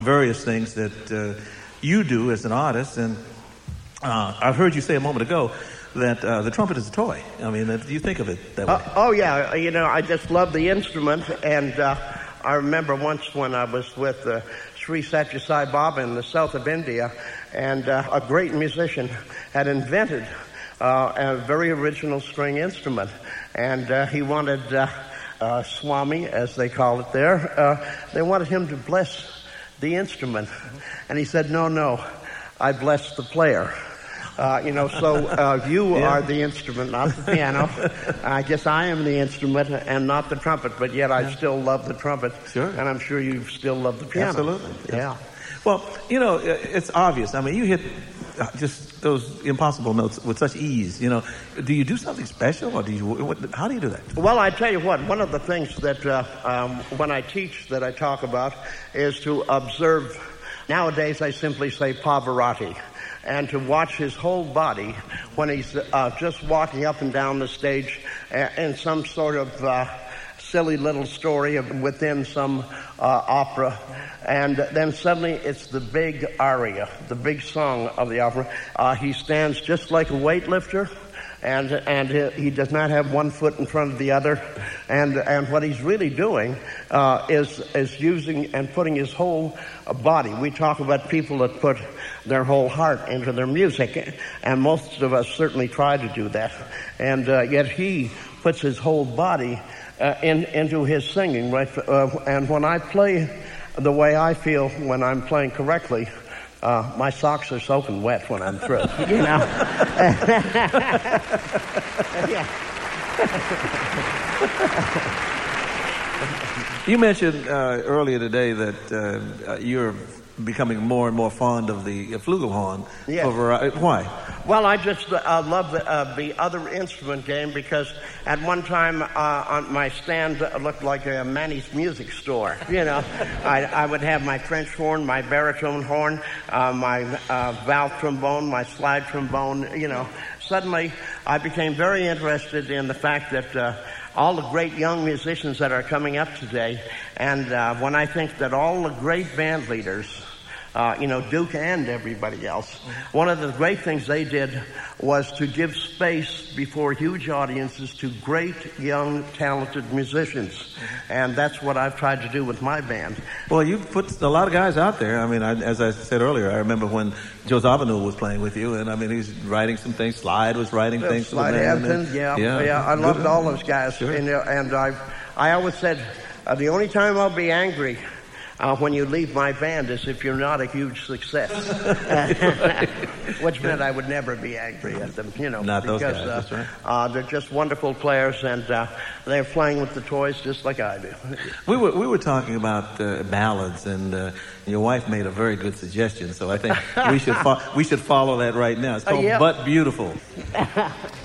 various things that you do as an artist. And I've heard you say a moment ago that the trumpet is a toy. I mean, do you think of it that way? Oh, yeah. You know, I just love the instrument. And I remember once when I was with Sri Satya Sai Baba in the south of India, and a great musician had invented a very original string instrument. And he wanted Swami, as they call it there, they wanted him to bless the instrument. And he said, no, I bless the player. So you are the instrument, not the piano. I guess I am the instrument and not the trumpet, but yet I still love the trumpet. Sure. And I'm sure you still love the piano. Absolutely. Yeah. Well, it's obvious. I mean, you hit just those impossible notes with such ease. Do you do something special, or how do you do that? Well, I tell you what, one of the things that when I teach that I talk about is to observe. Nowadays, I simply say Pavarotti. And to watch his whole body when he's just walking up and down the stage in some sort of silly little story within some opera. And then suddenly it's the big aria, the big song of the opera. He stands just like a weightlifter. And he does not have one foot in front of the other. And what he's really doing is using and putting his whole body. We talk about people that put their whole heart into their music, and most of us certainly try to do that. And yet he puts his whole body into his singing, right? And when I play the way I feel when I'm playing correctly, my socks are soaking wet when I'm through, You mentioned earlier today that you're becoming more and more fond of the flugelhorn. Yes. Why? Well, I just love the other instrument game because at one time on my stand looked like a Manny's music store. I would have my French horn, my baritone horn, my valve trombone, my slide trombone. Suddenly I became very interested in the fact that all the great young musicians that are coming up today, and when I think that all the great band leaders, Duke and everybody else, one of the great things they did was to give space before huge audiences to great, young, talented musicians. And that's what I've tried to do with my band. Well, you've put a lot of guys out there. I mean, as I said earlier, I remember when Joe Zawinul was playing with you, and I mean, he's writing some things. Slide was writing things. Slide Hampton, yeah. I loved all those guys. Sure. And I always said, the only time I'll be angry when you leave my band is if you're not a huge success. Which meant I would never be angry at them, Not because those guys, that's right. They're just wonderful players, and they're playing with the toys just like I do. We were talking about ballads, and your wife made a very good suggestion, so I think we should follow that right now. It's called But Beautiful.